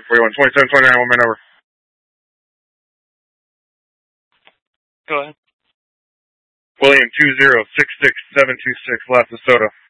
41. 2729, 1 minute over. Go ahead. William 2066726, left of Soda.